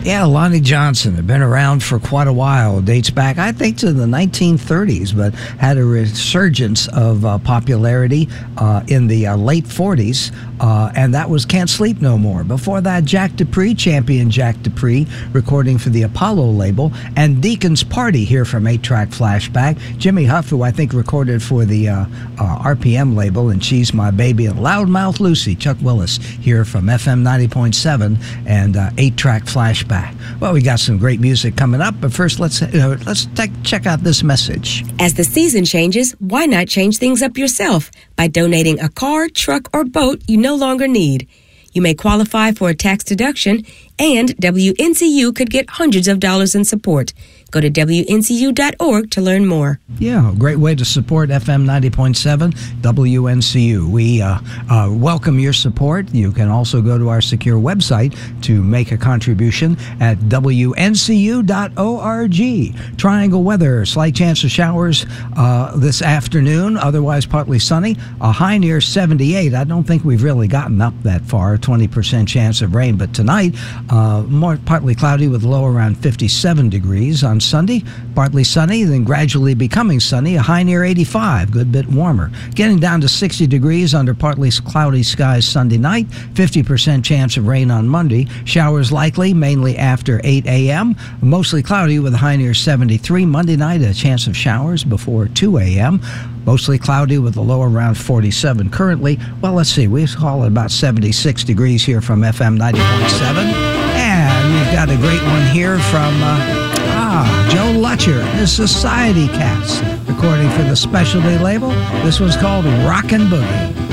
Yeah, Lonnie Johnson had been around for quite a while. Dates back, I think, to the 1930s, but had a resurgence of popularity in the late 40s, and that was Can't Sleep No More. Before that, Jack Dupree, champion Jack Dupree, recording for the Apollo label, and Deacon's Party here from 8-Track Flashback. Jimmy Huff, who I think recorded for the RPM label, and She's My Baby, and Loudmouth Lucy, Chuck Willis, here from FM 90.7 and 8-Track Flashback. Well, we got some great music coming up, but first let's check out this message. As the season changes, why not change things up yourself by donating a car, truck, or boat you no longer need? You may qualify for a tax deduction, and WNCU could get hundreds of dollars in support. Go to WNCU.org to learn more. Yeah, a great way to support FM 90.7 WNCU. We welcome your support. You can also go to our secure website to make a contribution at WNCU.org. Triangle weather, slight chance of showers this afternoon, otherwise partly sunny. A high near 78. I don't think we've really gotten up that far, 20% chance of rain. But tonight, more partly cloudy with a low around 57 degrees. On Sunday, partly sunny, then gradually becoming sunny, a high near 85, good bit warmer. Getting down to 60 degrees under partly cloudy skies Sunday night, 50% chance of rain on Monday. Showers likely, mainly after 8 a.m. Mostly cloudy with a high near 73. Monday night, a chance of showers before 2 a.m. Mostly cloudy with a low around 47 currently. Well, let's see, we call it about 76 degrees here from FM 90.7. And we've got a great one here from Joe Lutcher, the Society Cats, recording for the Specialty label. This one's called Rockin' Boogie.